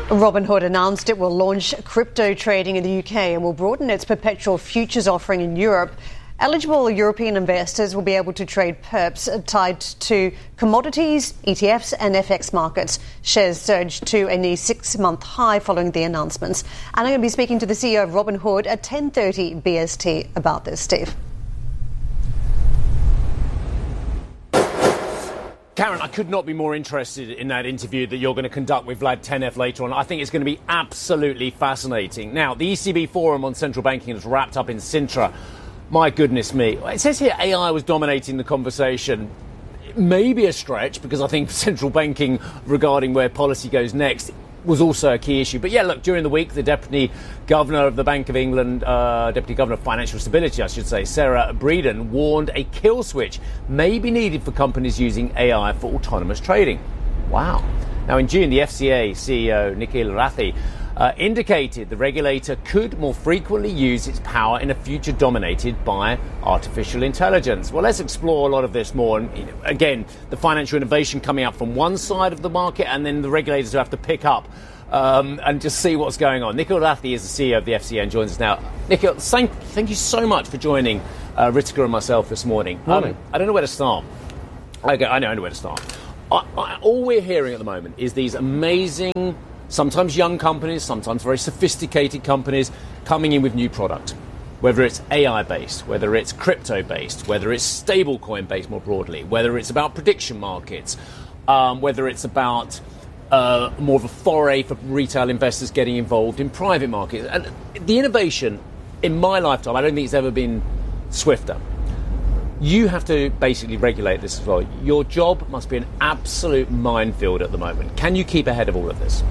Robinhood announced it will launch crypto trading in the UK and will broaden its perpetual futures offering in Europe. Eligible European investors will be able to trade perps tied to commodities, ETFs and FX markets. Shares surged to a near 6-month high following the announcements. And I'm going to be speaking to the CEO of Robinhood at 10:30 BST about this, Steve. Karen, I could not be more interested in that interview that you're going to conduct with Vlad Tenev later on. I think it's going to be absolutely fascinating. Now, the ECB forum on central banking has wrapped up in Sintra. My goodness me. It says here AI was dominating the conversation. Maybe a stretch, because I think central banking regarding where policy goes next was also a key issue. But yeah, look, during the week, the Deputy Governor of the Bank of England, Deputy Governor of Financial Stability, I should say, Sarah Breeden, warned a kill switch may be needed for companies using AI for autonomous trading. Wow. Now, in June, the FCA CEO, Nikhil Rathi, indicated the regulator could more frequently use its power in a future dominated by artificial intelligence. Well, let's explore a lot of this more. And, again, the financial innovation coming up from one side of the market and then the regulators who have to pick up and just see what's going on. Nikhil Rathi is the CEO of the FCA and joins us now. Nikhil, thank you so much for joining Ritika and myself this morning. Morning. I don't know where to start. Okay, I know where to start. All we're hearing at the moment is these amazing, sometimes young companies, sometimes very sophisticated companies coming in with new product, whether it's AI-based, whether it's crypto-based, whether it's stablecoin-based more broadly, whether it's about prediction markets, whether it's about more of a foray for retail investors getting involved in private markets. And the innovation, in my lifetime, I don't think it's ever been swifter. You have to basically regulate this as well. Your job must be an absolute minefield at the moment. Can you keep ahead of all of this?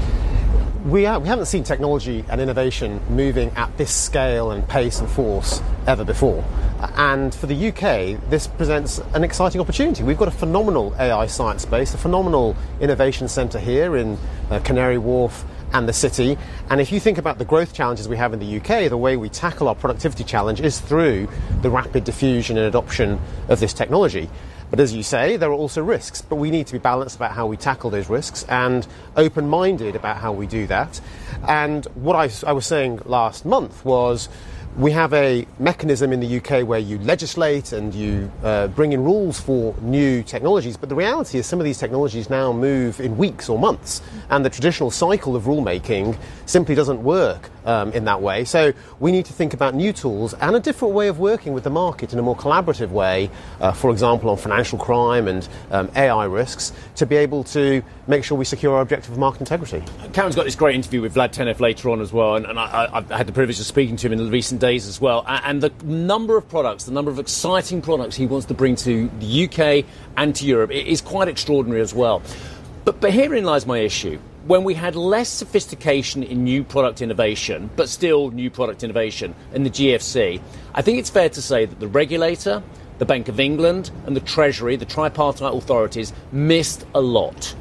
We haven't seen technology and innovation moving at this scale and pace and force ever before. And for the UK, this presents an exciting opportunity. We've got a phenomenal AI science base, a phenomenal innovation centre here in Canary Wharf and the city. And if you think about the growth challenges we have in the UK, the way we tackle our productivity challenge is through the rapid diffusion and adoption of this technology. But as you say, there are also risks, but we need to be balanced about how we tackle those risks and open-minded about how we do that. And what I was saying last month was we have a mechanism in the UK where you legislate and you bring in rules for new technologies, but the reality is some of these technologies now move in weeks or months, and the traditional cycle of rulemaking simply doesn't work in that way. So we need to think about new tools and a different way of working with the market in a more collaborative way, for example, on financial crime and AI risks, to be able to make sure we secure our objective of market integrity. Karen's got this great interview with Vlad Tenev later on as well, and I've had the privilege of speaking to him in the recent days as well. And the number of products, the number of exciting products he wants to bring to the UK and to Europe is quite extraordinary as well. But herein lies my issue. When we had less sophistication in new product innovation, but still new product innovation in the GFC, I think it's fair to say that the regulator, the Bank of England and the Treasury, the tripartite authorities, missed a lot.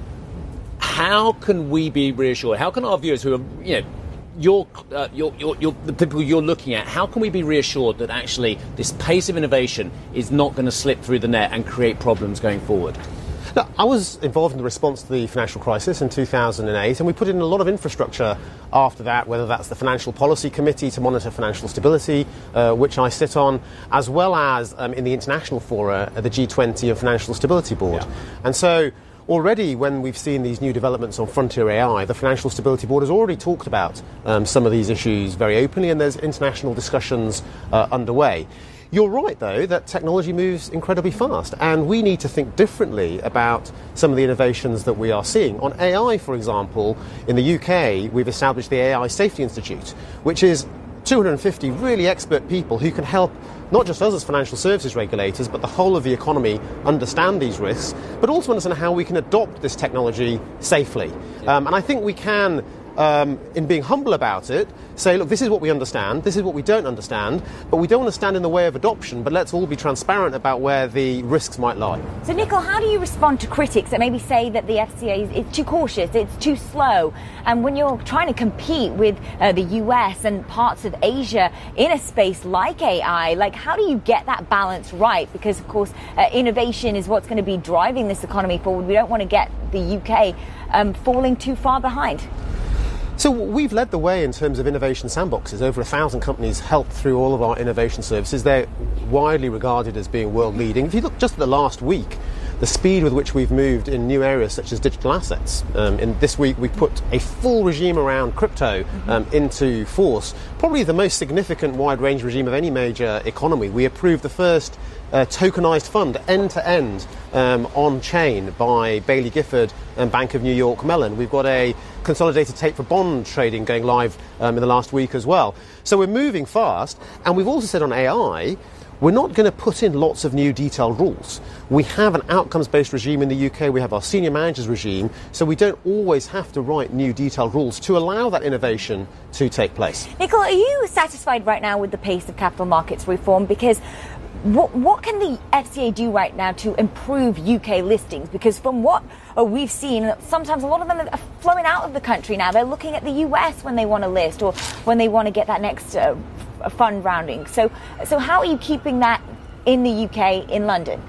How can we be reassured? How can our viewers who are, the people you're looking at, how can we be reassured that actually this pace of innovation is not going to slip through the net and create problems going forward? Now, I was involved in the response to the financial crisis in 2008, and we put in a lot of infrastructure after that, whether that's the Financial Policy Committee to monitor financial stability, which I sit on, as well as in the international fora, the G20 and Financial Stability Board. Yeah. And so already when we've seen these new developments on Frontier AI, the Financial Stability Board has already talked about some of these issues very openly, and there's international discussions underway. You're right, though, that technology moves incredibly fast, and we need to think differently about some of the innovations that we are seeing. On AI, for example, in the UK, we've established the AI Safety Institute, which is 250 really expert people who can help not just us as financial services regulators, but the whole of the economy understand these risks, but also understand how we can adopt this technology safely. And I think we can in being humble about it, say, look, this is what we understand, this is what we don't understand, but we don't want to stand in the way of adoption, but let's all be transparent about where the risks might lie. So, Nikhil, how do you respond to critics that maybe say that the FCA is too cautious, it's too slow, and when you're trying to compete with the US and parts of Asia in a space like AI, like how do you get that balance right? Because, of course, innovation is what's going to be driving this economy forward. We don't want to get the UK falling too far behind. So we've led the way in terms of innovation sandboxes. Over 1,000 companies helped through all of our innovation services. They're widely regarded as being world leading. If you look just at the last week, the speed with which we've moved in new areas such as digital assets. In this week, we put a full regime around crypto into force, probably the most significant wide-range regime of any major economy. We approved the first tokenized fund end-to-end on-chain by Baillie Gifford and Bank of New York Mellon. We've got a consolidated tape for bond trading going live in the last week as well. So we're moving fast, and we've also said on AI, we're not going to put in lots of new detailed rules. We have an outcomes-based regime in the UK, we have our senior managers regime, so we don't always have to write new detailed rules to allow that innovation to take place. Nikhil, are you satisfied right now with the pace of capital markets reform? Because what can the FCA do right now to improve UK listings? Because from what we've seen, sometimes a lot of them are flowing out of the country now. They're looking at the US when they want to list or when they want to get that next fund rounding. So how are you keeping that in the UK, in London?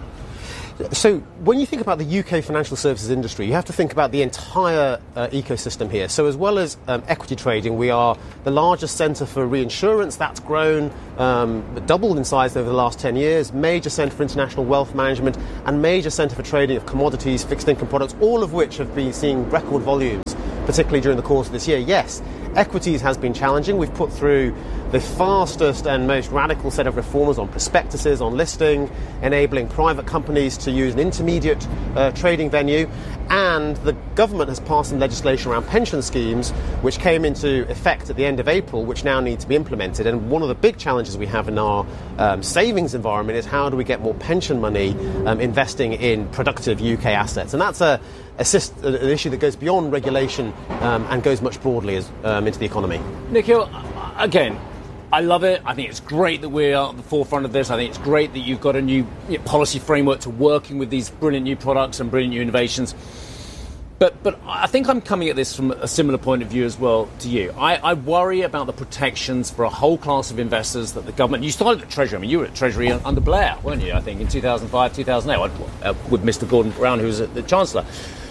So when you think about the UK financial services industry, you have to think about the entire ecosystem here. So as well as equity trading, we are the largest centre for reinsurance. That's grown, doubled in size over the last 10 years, major centre for international wealth management, and major centre for trading of commodities, fixed income products, all of which have been seeing record volumes, particularly during the course of this year. Yes, equities has been challenging. We've put through the fastest and most radical set of reforms on prospectuses, on listing, enabling private companies to use an intermediate trading venue, and the government has passed some legislation around pension schemes which came into effect at the end of April, which now need to be implemented. And one of the big challenges we have in our savings environment is how do we get more pension money investing in productive UK assets, and that's an issue that goes beyond regulation and goes much broadly into the economy. Nikhil, again, I love it. I think it's great that we're at the forefront of this. I think it's great that you've got a new policy framework to working with these brilliant new products and brilliant new innovations. But I think I'm coming at this from a similar point of view as well to you. I worry about the protections for a whole class of investors that the government... You started at Treasury. I mean, you were at Treasury under Blair, weren't you, I think, in 2005, 2008, with Mr Gordon Brown, who was the Chancellor.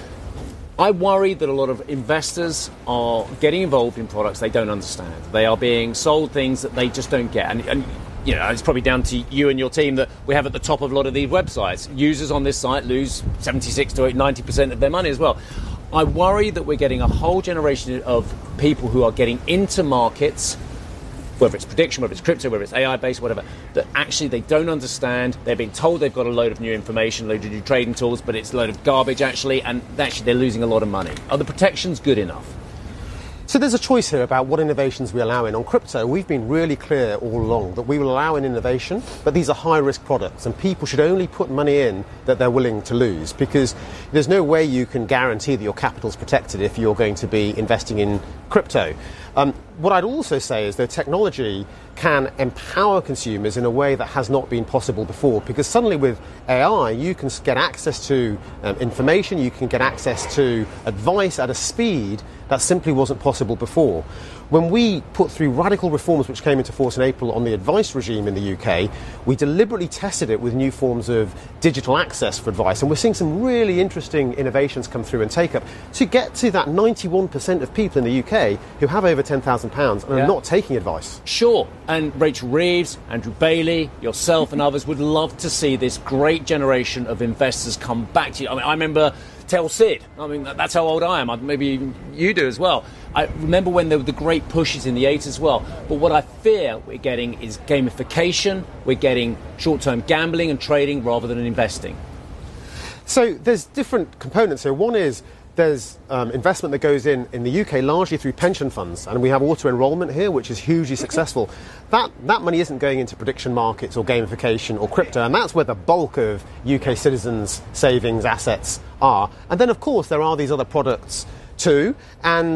I worry that a lot of investors are getting involved in products they don't understand. They are being sold things that they just don't get. And you know, it's probably down to you and your team that we have at the top of a lot of these websites. Users on this site lose 76 to 90% of their money as well. I worry that we're getting a whole generation of people who are getting into markets, whether it's prediction, whether it's crypto, whether it's AI-based, whatever, that actually they don't understand. They're being told they've got a load of new information, a load of new trading tools, but it's a load of garbage, actually, and actually they're losing a lot of money. Are the protections good enough? So there's a choice here about what innovations we allow in. On crypto, we've been really clear all along that we will allow in innovation, but these are high-risk products, and people should only put money in that they're willing to lose, because there's no way you can guarantee that your capital's protected if you're going to be investing in crypto. What I'd also say is that technology can empower consumers in a way that has not been possible before, because suddenly with AI you can get access to information, you can get access to advice at a speed that simply wasn't possible before. When we put through radical reforms which came into force in April on the advice regime in the UK, we deliberately tested it with new forms of digital access for advice, and we're seeing some really interesting innovations come through and take up to get to that 91% of people in the UK who have over £10,000 and are not taking advice. Sure, and Rachel Reeves, Andrew Bailey, yourself and others would love to see this great generation of investors come back to you. I mean, I remember Tell Sid. I mean, that's how old I am. Maybe you do as well. I remember when there were the great pushes in the 80s as well. But what I fear we're getting is gamification. We're getting short-term gambling and trading rather than investing. So there's different components here. One is there's investment that goes in the UK largely through pension funds, and we have auto-enrolment here, which is hugely successful. That money isn't going into prediction markets or gamification or crypto, and that's where the bulk of UK citizens' savings assets are. And then, of course, there are these other products too, and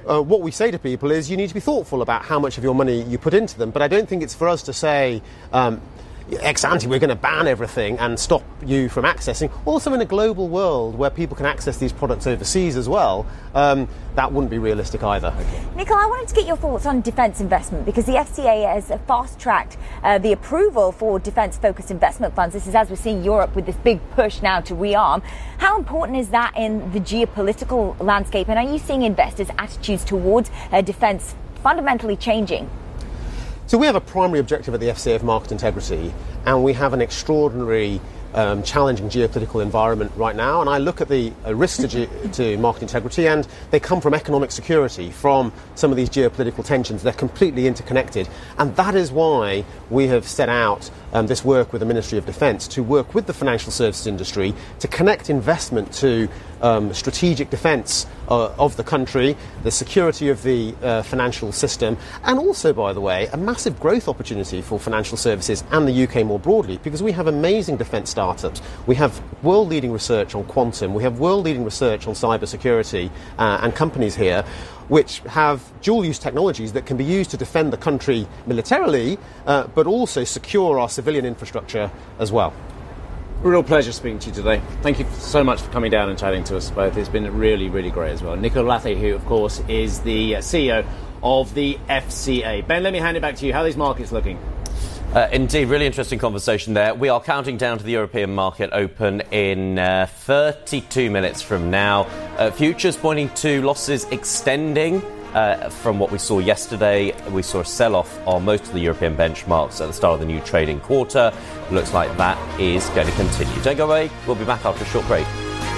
what we say to people is you need to be thoughtful about how much of your money you put into them. But I don't think it's for us to say, ex ante, we're going to ban everything and stop you from accessing. Also, in a global world where people can access these products overseas as well, that wouldn't be realistic either. Nicola, I wanted to get your thoughts on defence investment, because the FCA has fast-tracked the approval for defence-focused investment funds. This is as we're seeing Europe with this big push now to rearm. How important is that in the geopolitical landscape, and are you seeing investors' attitudes towards defence fundamentally changing? So we have a primary objective at the FCA of market integrity, and we have an extraordinary challenging geopolitical environment right now, and I look at the risks to market integrity, and they come from economic security, from some of these geopolitical tensions. They're completely interconnected, and that is why we have set out this work with the Ministry of Defence to work with the financial services industry to connect investment to strategic defence of the country, the security of the financial system, and also, by the way, a massive growth opportunity for financial services and the UK more broadly, because we have amazing defence startups. We have world-leading research on quantum. We have world-leading research on cyber security and companies here which have dual-use technologies that can be used to defend the country militarily, but also secure our civilian infrastructure as well. A real pleasure speaking to you today. Thank you so much for coming down and chatting to us both. It's been really, really great as well. Nicola Latte, who, of course, is the CEO of the FCA. Ben, let me hand it back to you. How are these markets looking? Indeed, really interesting conversation there. We are counting down to the European market open in 32 minutes from now. Futures pointing to losses extending from what we saw yesterday. We saw a sell-off on most of the European benchmarks at the start of the new trading quarter. Looks like that is going to continue. Don't go away. We'll be back after a short break.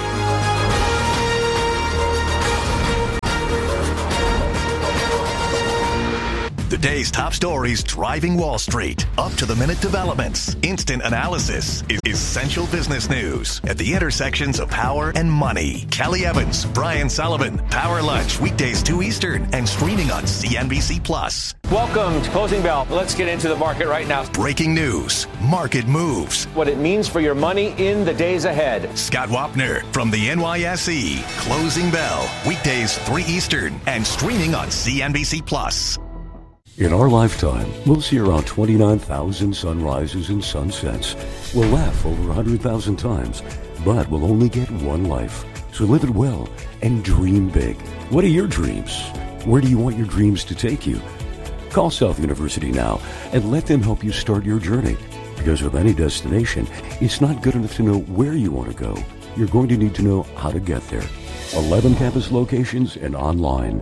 The day's top stories driving Wall Street. Up-to-the-minute developments. Instant analysis. Essential business news. At the intersections of power and money. Kelly Evans, Brian Sullivan. Power Lunch. Weekdays 2 Eastern. And streaming on CNBC+. Welcome to Closing Bell. Let's get into the market right now. Breaking news. Market moves. What it means for your money in the days ahead. Scott Wapner from the NYSE. Closing Bell. Weekdays 3 Eastern. And streaming on CNBC+. In our lifetime, we'll see around 29,000 sunrises and sunsets. We'll laugh over 100,000 times, but we'll only get one life. So live it well and dream big. What are your dreams? Where do you want your dreams to take you? Call South University now and let them help you start your journey. Because with any destination, it's not good enough to know where you want to go. You're going to need to know how to get there. 11 campus locations and online.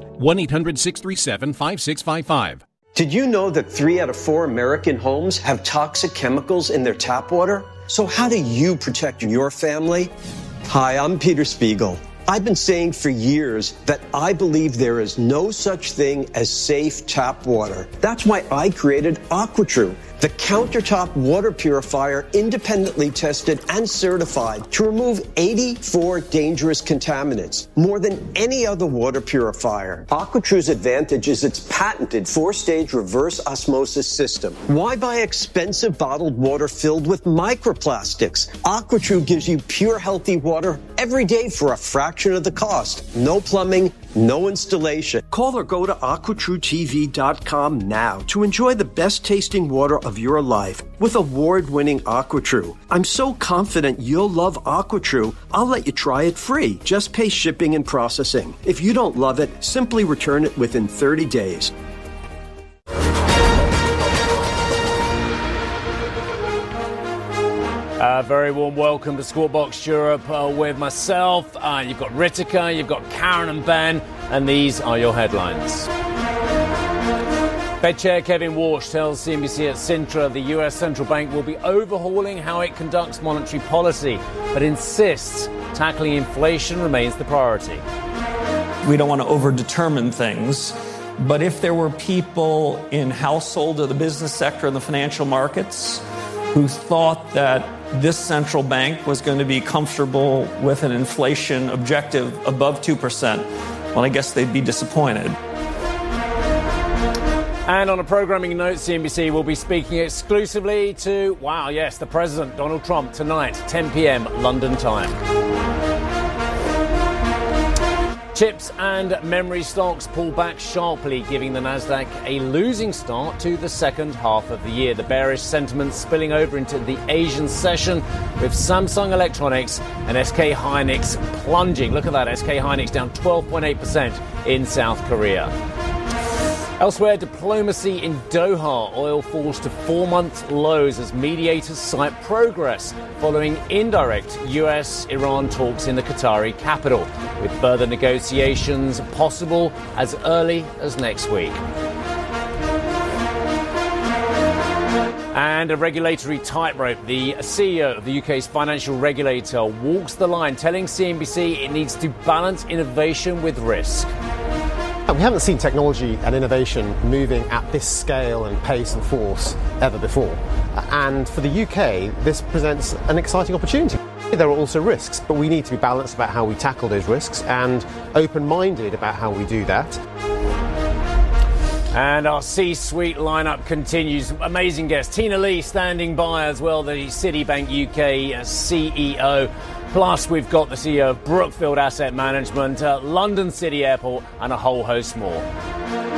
1-800-637-5655. Did you know that 3 out of 4 American homes have toxic chemicals in their tap water? So how do you protect your family? Hi, I'm Peter Spiegel. I've been saying for years that I believe there is no such thing as safe tap water. That's why I created AquaTrue, the countertop water purifier independently tested and certified to remove 84 dangerous contaminants, more than any other water purifier. AquaTrue's advantage is its patented 4-stage reverse osmosis system. Why buy expensive bottled water filled with microplastics? AquaTrue gives you pure, healthy water every day for a fraction of the cost. No plumbing, no installation. Call or go to AquaTrueTV.com now to enjoy the best tasting water of your life with award-winning AquaTrue. I'm so confident you'll love AquaTrue, I'll let you try it free. Just pay shipping and processing. If you don't love it, simply return it within 30 days. Very warm welcome to Squawkbox Europe with myself. You've got Ritika, you've got Karen and Ben, and these are your headlines. Fed Chair Kevin Warsh tells CNBC at Sintra the US Central Bank will be overhauling how it conducts monetary policy, but insists tackling inflation remains the priority. We don't want to over-determine things, but if there were people in household or the business sector and the financial markets who thought that this central bank was going to be comfortable with an inflation objective above 2%, well, I guess they'd be disappointed. And on a programming note, CNBC will be speaking exclusively to, the President, Donald Trump, tonight, 10 p.m. London time. Chips and memory stocks pull back sharply, giving the Nasdaq a losing start to the second half of the year. The bearish sentiment spilling over into the Asian session, with Samsung Electronics and SK Hynix plunging. Look at that, SK Hynix down 12.8% in South Korea. Elsewhere, diplomacy in Doha. Oil falls to 4-month lows as mediators cite progress following indirect US-Iran talks in the Qatari capital, with further negotiations possible as early as next week. And a regulatory tightrope. The CEO of the UK's financial regulator walks the line, telling CNBC it needs to balance innovation with risk. We haven't seen technology and innovation moving at this scale and pace and force ever before. And for the UK, this presents an exciting opportunity. There are also risks, but we need to be balanced about how we tackle those risks and open-minded about how we do that. And our C-suite lineup continues. Amazing guest. Tina Lee standing by as well, the Citibank UK CEO. Plus, we've got the CEO of Brookfield Asset Management, London City Airport, and a whole host more.